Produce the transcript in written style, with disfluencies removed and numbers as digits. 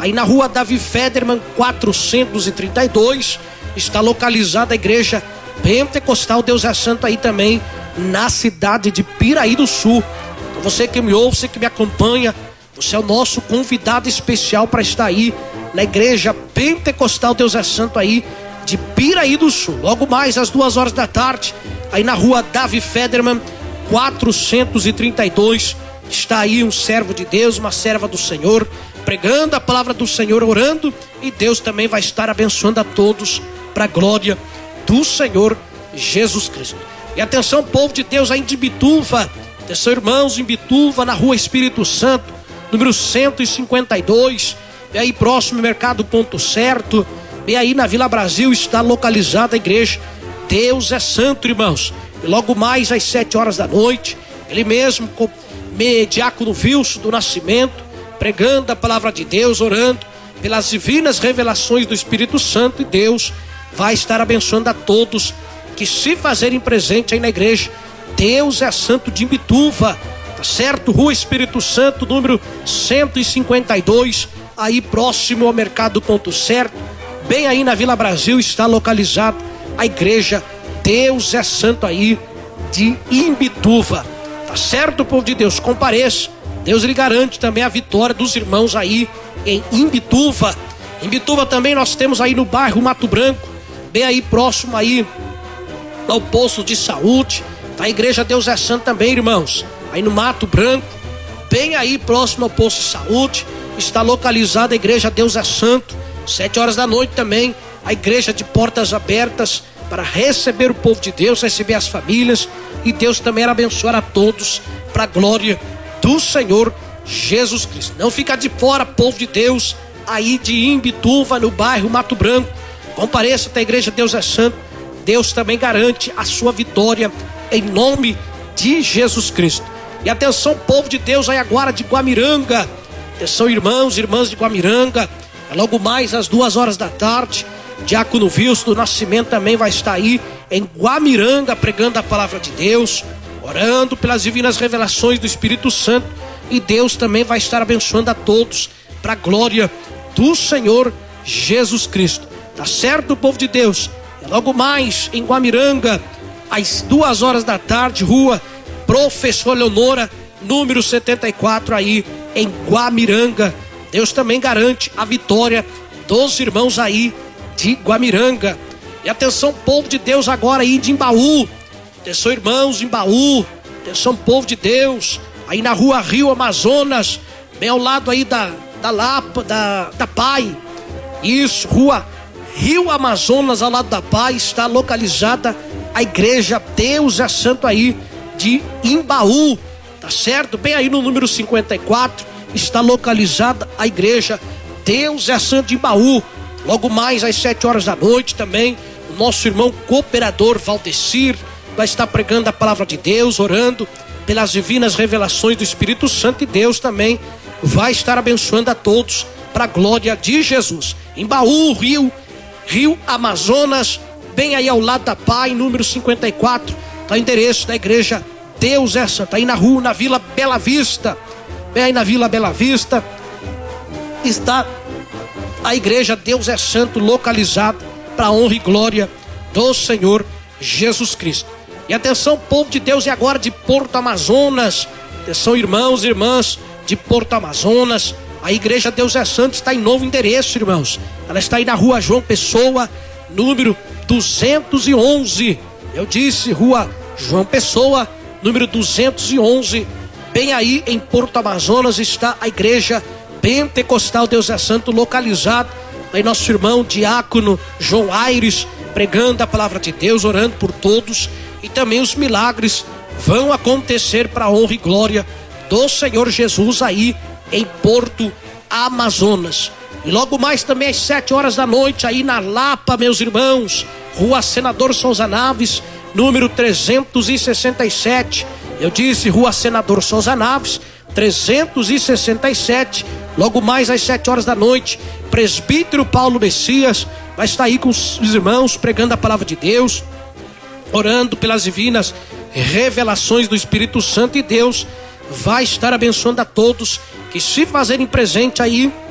aí na rua Davi Federman 432, está localizada a igreja Pentecostal Deus é Santo aí também na cidade de Piraí do Sul. Então você que me ouve, você que me acompanha, você é o nosso convidado especial para estar aí na igreja Pentecostal Deus é Santo aí de Piraí do Sul. Logo mais às 2 horas da tarde, aí na rua Davi Federman 432, está aí um servo de Deus, uma serva do Senhor, pregando a palavra do Senhor, orando, e Deus também vai estar abençoando a todos para a glória do Senhor Jesus Cristo. E atenção, povo de Deus aí de Imbituva, atenção irmãos, em Imbituva, na rua Espírito Santo, número 152, e aí próximo ao Mercado Ponto Certo, e aí na Vila Brasil está localizada a igreja Deus é Santo, irmãos. E logo mais às 7 horas da noite, ele mesmo, com diácono Wilson do Nascimento, pregando a palavra de Deus, orando pelas divinas revelações do Espírito Santo, e Deus vai estar abençoando a todos que se fazerem presente aí na igreja Deus é Santo de Imbituva, tá certo? Rua Espírito Santo, número 152, aí próximo ao Mercado Ponto Certo, bem aí na Vila Brasil, está localizada a igreja Deus é Santo aí de Imbituva, tá certo, povo de Deus? Compareça, Deus lhe garante também a vitória dos irmãos aí em Imbituva. Imbituva também nós temos aí no bairro Mato Branco, bem aí próximo aí ao posto de saúde, tá? A igreja Deus é Santo também, irmãos, aí no Mato Branco, bem aí próximo ao posto de saúde, está localizada a igreja Deus é Santo. 7 horas da noite também, a igreja de portas abertas para receber o povo de Deus, receber as famílias, e Deus também irá abençoar a todos para a glória do Senhor Jesus Cristo. Não fica de fora, povo de Deus, aí de Imbituva, no bairro Mato Branco. Compareça até a igreja Deus é Santo. Deus também garante a sua vitória em nome de Jesus Cristo. E atenção, povo de Deus, aí agora de Guamiranga. Atenção, irmãos e irmãs de Guamiranga. Logo mais às 2 horas da tarde, diácono Wilson do Nascimento também vai estar aí em Guamiranga, pregando a palavra de Deus, orando pelas divinas revelações do Espírito Santo, e Deus também vai estar abençoando a todos para a glória do Senhor Jesus Cristo. Tá certo, povo de Deus? Logo mais em Guamiranga, às 2 horas da tarde, rua Professor Leonora, número 74, aí em Guamiranga. Deus também garante a vitória dos irmãos aí de Guamiranga. E atenção, povo de Deus, agora aí de Imbaú. Atenção, irmãos de Imbaú. Atenção, povo de Deus, aí na rua Rio Amazonas, bem ao lado aí da Lapa, da Pai. Isso, rua Rio Amazonas, ao lado da Pai, está localizada a igreja Deus é Santo aí de Imbaú, tá certo? Bem aí no número 54, está localizada a igreja Deus é Santo de Imbaú. Logo mais às 7 horas da noite também, o nosso irmão cooperador Valdecir vai estar pregando a palavra de Deus, orando pelas divinas revelações do Espírito Santo, e Deus também vai estar abençoando a todos para a glória de Jesus. Imbaú, Rio Amazonas, bem aí ao lado da Pai, número 54, tá o endereço da igreja Deus é Santo, aí na Vila Bela Vista. Bem aí na Vila Bela Vista está a igreja Deus é Santo, localizada para a honra e glória do Senhor Jesus Cristo. E atenção, povo de Deus, e agora de Porto Amazonas. Atenção, irmãos e irmãs de Porto Amazonas, a igreja Deus é Santo está em novo endereço, irmãos. Ela está aí na rua João Pessoa, número 211. Eu disse rua João Pessoa, número 211. Bem aí em Porto Amazonas está a igreja Pentecostal Deus é Santo, localizada aí nosso irmão diácono João Aires, pregando a palavra de Deus, orando por todos, e também os milagres vão acontecer para a honra e glória do Senhor Jesus aí em Porto Amazonas. E logo mais também às 7 horas da noite aí na Lapa, meus irmãos, rua Senador Souza Naves, número 367. Eu disse rua Senador Souza Naves, 367, logo mais às 7 horas da noite, presbítero Paulo Messias vai estar aí com os irmãos pregando a palavra de Deus, orando pelas divinas revelações do Espírito Santo, e Deus vai estar abençoando a todos que se fazerem presente aí